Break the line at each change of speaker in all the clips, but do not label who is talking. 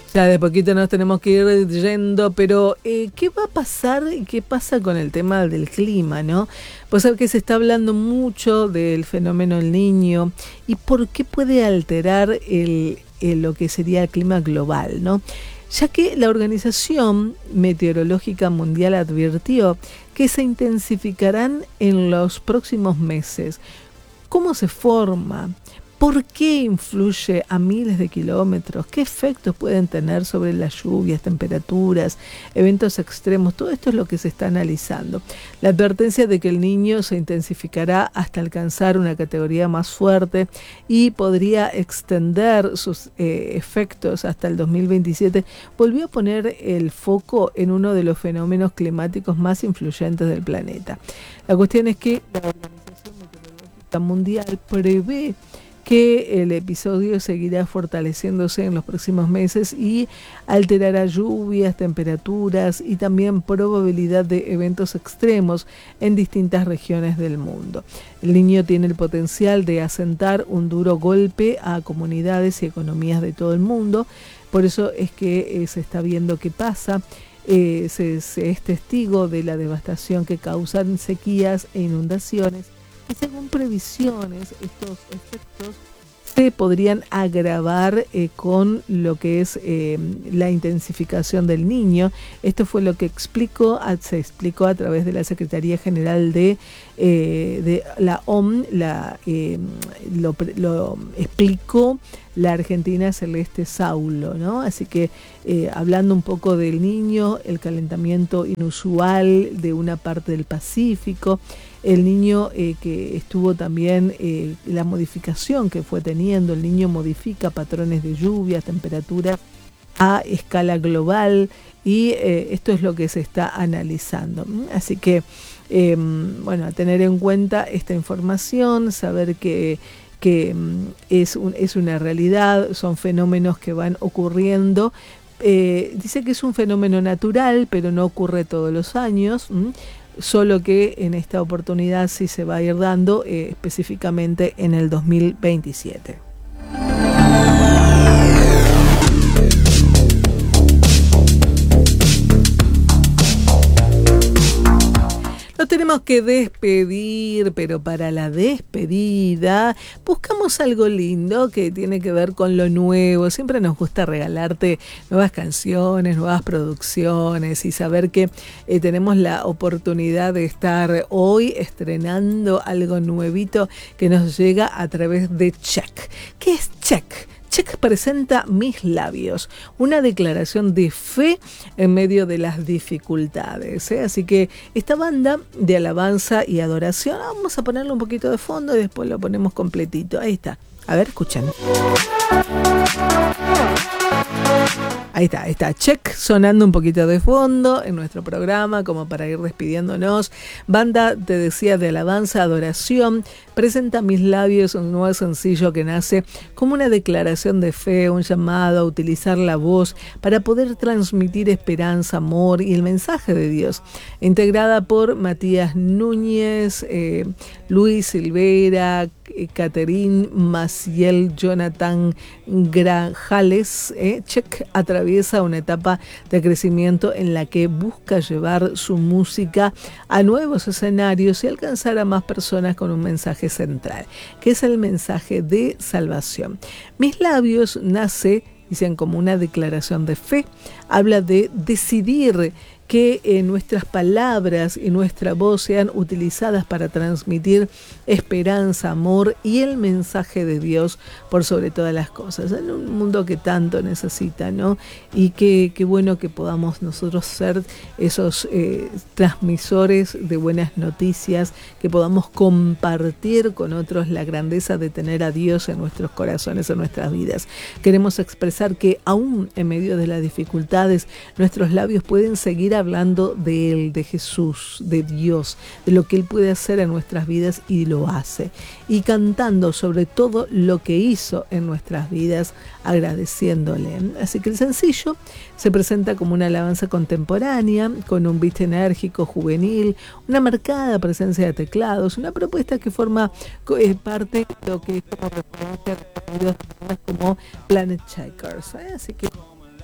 Ya de poquito nos tenemos que ir yendo, pero ¿qué va a pasar? ¿Qué pasa con el tema del clima, no? Pues sabe que se está hablando mucho del fenómeno El Niño y por qué puede alterar lo que sería el clima global, ¿no? Ya que la Organización Meteorológica Mundial advirtió que se intensificarán en los próximos meses. ¿Cómo se forma? ¿Por qué influye a miles de kilómetros? ¿Qué efectos pueden tener sobre las lluvias, temperaturas, eventos extremos? Todo esto es lo que se está analizando. La advertencia de que El Niño se intensificará hasta alcanzar una categoría más fuerte y podría extender sus efectos hasta el 2027 volvió a poner el foco en uno de los fenómenos climáticos más influyentes del planeta. La cuestión es que la Organización Meteorológica Mundial prevé que el episodio seguirá fortaleciéndose en los próximos meses y alterará lluvias, temperaturas y también probabilidad de eventos extremos en distintas regiones del mundo. El Niño tiene el potencial de asentar un duro golpe a comunidades y economías de todo el mundo, por eso es que se está viendo qué pasa. Se es testigo de la devastación que causan sequías e inundaciones. Y según previsiones, estos efectos se podrían agravar con lo que es la intensificación del Niño. Esto fue lo que se explicó a través de la Secretaría General de la OMS, lo explicó la argentina Celeste Saulo, ¿no? Así que hablando un poco del Niño, el calentamiento inusual de una parte del Pacífico, El Niño que estuvo también, la modificación que fue teniendo, El Niño modifica patrones de lluvias, temperaturas a escala global y esto es lo que se está analizando. Así que, bueno, a tener en cuenta esta información, saber que es una realidad, son fenómenos que van ocurriendo. Dice que es un fenómeno natural, pero no ocurre todos los años, solo que en esta oportunidad sí se va a ir dando específicamente en el 2027. Nos tenemos que despedir, pero para la despedida buscamos algo lindo que tiene que ver con lo nuevo. Siempre nos gusta regalarte nuevas canciones, nuevas producciones y saber que tenemos la oportunidad de estar hoy estrenando algo nuevito que nos llega a través de Check. ¿Qué es Check? Check presenta Mis Labios, una declaración de fe en medio de las dificultades, ¿eh? Así que esta banda de alabanza y adoración, vamos a ponerle un poquito de fondo y después lo ponemos completito. Ahí está. A ver, escuchen. Ahí está, Check sonando un poquito de fondo en nuestro programa como para ir despidiéndonos. Banda, te decía, de alabanza, adoración, presenta Mis Labios, un nuevo sencillo que nace como una declaración de fe, un llamado a utilizar la voz para poder transmitir esperanza, amor y el mensaje de Dios. Integrada por Matías Núñez, Luis Silveira, Catherine Maciel, Jonathan Grajales, Check atraviesa una etapa de crecimiento en la que busca llevar su música a nuevos escenarios y alcanzar a más personas con un mensaje central, que es el mensaje de salvación. Mis Labios nace, dicen, como una declaración de fe, habla de decidir que nuestras palabras y nuestra voz sean utilizadas para transmitir esperanza, amor y el mensaje de Dios por sobre todas las cosas, en un mundo que tanto necesita, ¿no? Y qué bueno que podamos nosotros ser esos transmisores de buenas noticias, que podamos compartir con otros la grandeza de tener a Dios en nuestros corazones, en nuestras vidas. Queremos expresar que aún en medio de las dificultades, nuestros labios pueden seguir hablando de Él, de Jesús, de Dios, de lo que Él puede hacer en nuestras vidas y lo hace. Y cantando sobre todo lo que hizo en nuestras vidas, agradeciéndole. Así que el sencillo se presenta como una alabanza contemporánea, con un beat enérgico, juvenil, una marcada presencia de teclados, una propuesta que forma parte de lo que es como referencia a como Planet Shakers. Así que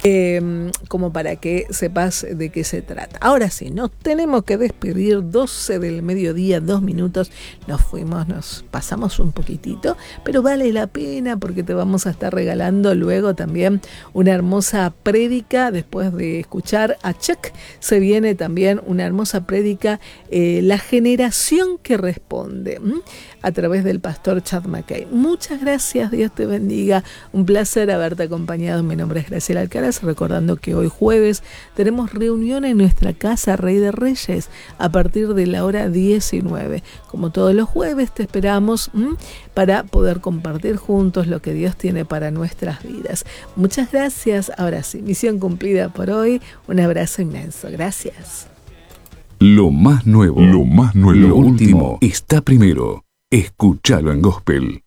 como para que sepas de qué se trata. Ahora sí, nos tenemos que despedir, 12 del mediodía, 2 minutos, nos fuimos, nos pasamos un poquitito, pero vale la pena porque te vamos a estar regalando luego también una hermosa prédica. Después de escuchar a Chuck, se viene también una hermosa prédica, La generación que responde, a través del pastor Chad McKay. Muchas gracias, Dios te bendiga, un placer haberte acompañado. Mi nombre es Graciela Alcaraz, recordando que hoy jueves tenemos reunión en nuestra casa Rey de Reyes a partir de la hora 19. Como todos los jueves te esperamos para poder compartir juntos lo que Dios tiene para nuestras vidas. Muchas gracias. Ahora sí, misión cumplida por hoy. Un abrazo inmenso. Gracias.
Lo más nuevo, lo último está primero. Escúchalo en Gospel.